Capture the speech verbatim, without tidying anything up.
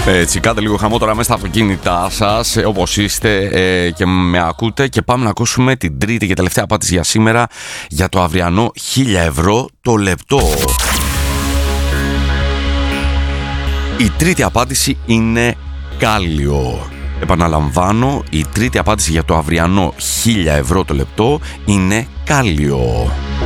Έτσι, κάντε λίγο χαμό τώρα μέσα στα αυτοκίνητά σας, όπως είστε ε, και με ακούτε. Και πάμε να ακούσουμε την τρίτη και τελευταία απάντηση για σήμερα για το αυριανό χίλια ευρώ το λεπτό. Η τρίτη απάντηση είναι κάλιο. Επαναλαμβάνω, η τρίτη απάντηση για το αυριανό χίλια ευρώ το λεπτό είναι κάλιο.